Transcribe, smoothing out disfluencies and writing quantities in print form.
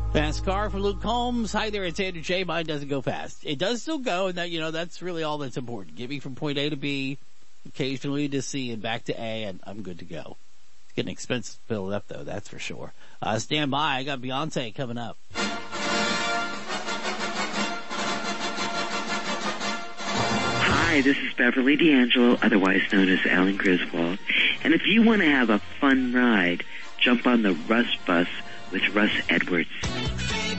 Fast car for Luke Combs. Hi there, it's Andrew J. Mine doesn't go fast. It does still go, and that, that's really all that's important. Get me from point A to B, occasionally to C, and back to A, and I'm good to go. It's getting expensive to fill it up, though, that's for sure. Stand by. I got Beyonce coming up. Hi, this is Beverly D'Angelo, otherwise known as Alan Griswold. And if you want to have a fun ride, jump on the Russ Bus with Russ Edwards.